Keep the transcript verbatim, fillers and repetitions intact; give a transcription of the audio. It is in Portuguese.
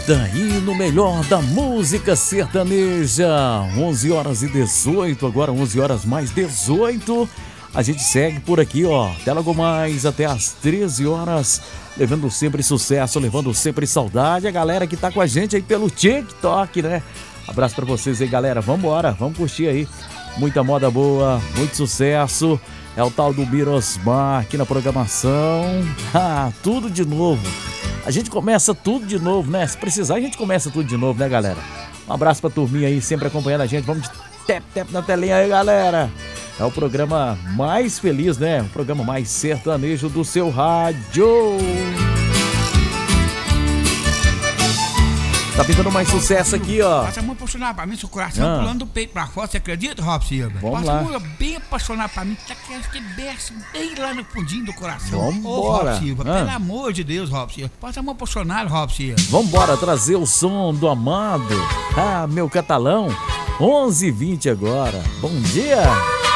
Daí no melhor da música sertaneja, onze horas e dezoito, agora onze horas mais dezoito. A gente segue por aqui, ó, até logo mais, até às treze horas, levando sempre sucesso, levando sempre saudade. A galera que tá com a gente aí pelo TikTok, né? Abraço pra vocês aí, galera. Vambora, vamos curtir aí. Muita moda boa, muito sucesso. É o tal do Mirosmar aqui na programação. Ah, tudo de novo. A gente começa tudo de novo, né? Se precisar, a gente começa tudo de novo, né, galera? Um abraço pra turminha aí, sempre acompanhando a gente. Vamos de tap-tap na telinha aí, galera. É o programa mais feliz, né? O programa mais sertanejo do seu rádio. Tá pintando mais sucesso aqui, ó. Passa a mão apaixonada pra mim, seu coração Ah. pulando do peito pra fora, você acredita, Rob Silva? Vamos Passa lá. a mão bem apaixonada pra mim, tá querendo que desce bem lá no fundinho do coração. Vambora. Ô, Rob Silva, Ah. pelo amor de Deus, Rob Silva. Passa a mão apaixonada, Rob Silva. Vambora trazer o som do amado. Ah, meu catalão. onze e vinte agora. Bom dia.